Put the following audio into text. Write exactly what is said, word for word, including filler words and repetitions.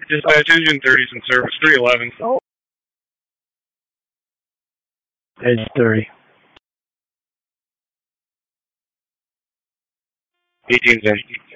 Dispatch engine thirty's in service, three eleven. Oh. Edge thirty. eighteen's in.